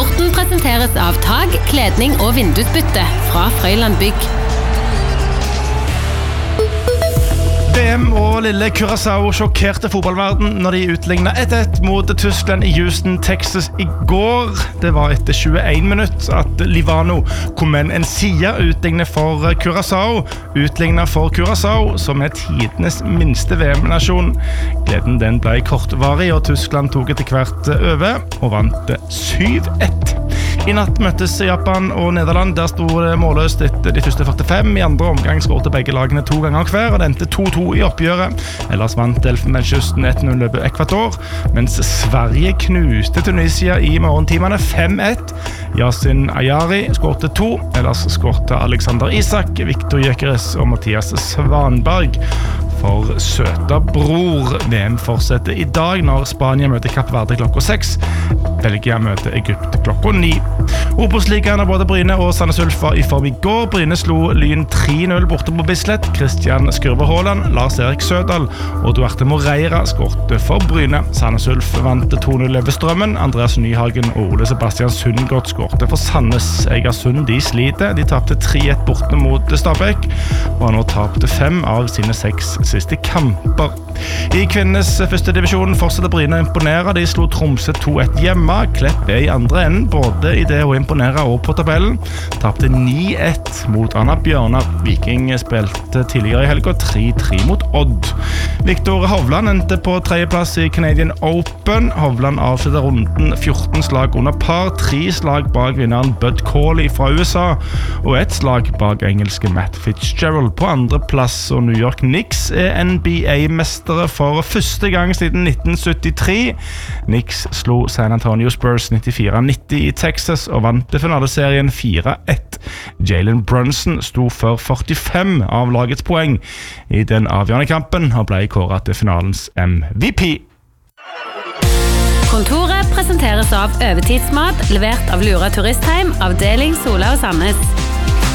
Sporten presenteres av Tag, kledning og vindusbytte fra Frøyland Bygg. VM og lille Curaçao sjokkerte fotballverden når de utlignet 1-1 mot Tyskland i Houston, Texas i går. Det var etter 21 minutter at Livano kom med en side utlignet for Curaçao. Utlignet for Curaçao, som tidenes minste VM-nasjon. Gleden den ble kortvarig, og Tyskland tok etter hvert over og vant 7-1. I natt møttes Japan og Nederland. Der stod det målløst etter de første 45. I andre omgang skårte begge lagene 2 ganger hver, og det endte 2-2 i oppgjøret. Ellers vant Elfenbenskysten 1-0 over Ekvator, mens Sverige knuste Tunisia i morgentimene 5-1. Yasin Ayari skårte 2, ellers skårte Alexander Isak, Viktor Gyökeres og Mathias Svanberg. For søta bror. VM fortsetter i dag når Spania møter Kapp Verde klokka 6. Belgia møter Egypt klokka 9. Obos-ligaen av både Bryne og Sandnes Ulf var i form i går. Bryne slo Lyn 3-0 borte på Bislett. Christian Skurve Haaland, Lars Erik Sødal og Duarte Moreira skårte for Bryne. Sandnes Ulf vant 2-0 over Strømmen. Andreas Nyhagen og Ole Sebastian Sundgaard skårte for Sandnes. Egersund de sliter. De tapte 3-1 borte mot Stabæk og har nå tapt 5 av sine 6 siste kamper. I kvinnenes første divisjon fortsetter Bryne å imponere. De slo Tromsø 2-1 hjemme. Klepp i andre enden, både i det å imponere og på tabellen. Tapte 9-1 mot Anna Bjørnar. Viking spilte tidligere i helga 3-3 mot Odd. Viktor Hovland endte på 3. plass i Canadian Open. Hovland avsluttet runden 14 slag under par, 3 slag bak vinneren Bud Cauley fra USA og 1 slag bak engelske Matt Fitzgerald på 2. plass. Og New York Knicks NBA-mestere for første gang siden 1973. Knicks slo San Antonio Spurs 94-90 i Texas og vant finaleserien 4-1. Jalen Brunson sto for 45 av lagets poeng i den avgjørende kampen og ble kåret til finalens MVP. Kontoret presenteres av Øvertidsmat, levert av Lura Turistheim, avdeling Sola og Sandnes.